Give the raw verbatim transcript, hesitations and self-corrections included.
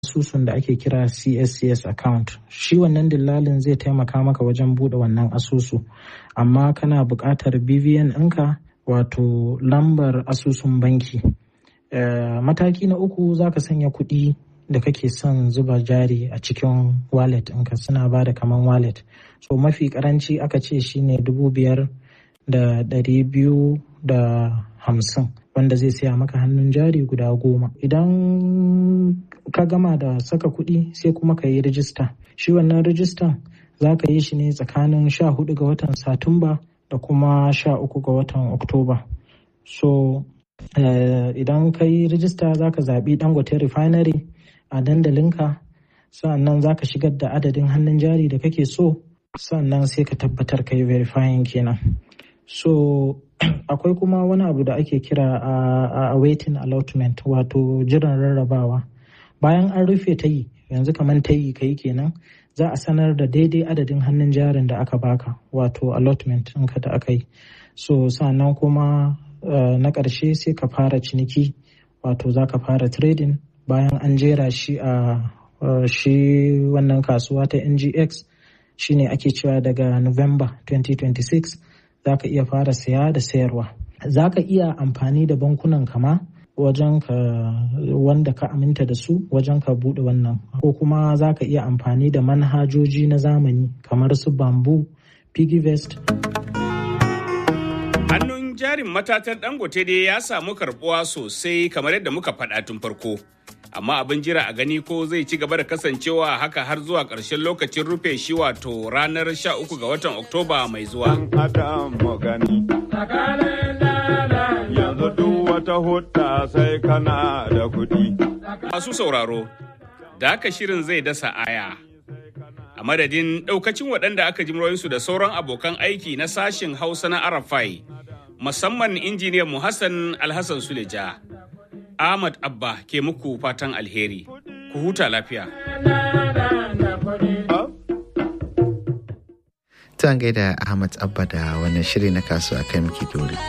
asusun da ake kira C S C S account. Shi wannan dillalin zai taimaka maka wajen buɗe wannan asusu, amma kana buƙatar B V N ɗinka, wato lambar asusun banki. Uh, mataki na uku za ka sanya kuɗi da kake son zuba jari a cikin wallet ɗinka, suna ba da kaman wallet. So mafi karanci aka ce shine dubu biyar da ɗari biyu da hamsin, wanda zai siya maka hannun jari guda goma. Idan ka gama da saka kuɗi sai kuma ka yi rijista. Shi wannan rijistan za ka yi shi ne tsakanin sha hudu ga watan Satumba da kuma sha uku ga watan Oktoba. So uh, idan ka yi rijista za ka zaɓi Dangote Refinery a dandalinka, sannan za ka shigar da adadin hannun jari da kake so, sannan sai ka tabbatar ka yi verifying kenan. So akwai kuma wani abu da ake kira a uh, waiting allotment, wato jiran rarrabawa. Bayan an rufe ta yi, yanzu kamar ta yi kai kenan, za a sanar da daidai adadin hannun jarin da aka baka, wato allotment ɗinka da aka yi. So sannan kuma uh, na ƙarshe sai ka fara ciniki, wato za ka fara trading bayan an jera shi a uh, shi wannan kasuwa ta N G X, shine ake cewa daga November twenty twenty-six za ka iya fara saya da sayarwa. Za ka iya amfani da bankunan kama wajen ka wanda ka aminta da su wajen ka bude wannan, ko kuma za ka iya amfani da manhajoji na zamani kamar su Bamboo, Piggyvest. Hannun jarin matatar Dangote dai ya samu karbuwa sosai kamar yadda muka faɗa tun farko. Amma abin jira a gani ko zai ci gaba da kasancewa haka har zuwa ƙarshen lokacin rufe shi, wato ranar sha uku ga watan Oktoba mai zuwa. Yanzu duk wata hutta sai kana da kuɗi. Masu sauraro, da haka shirin zai dasa aya. A madadin ɗaukacin waɗanda aka ji muryoyinsu da sauran abokan aiki na sashin Hausa na Arafai, musamman injiniyan mu Hassan Alhassan Suleja. Ahmad Abba ke muku fatan alheri. Ku huta lafiya. Ta gaida Ahmad Abba da wannan shiri na kasuwa kai muke dole.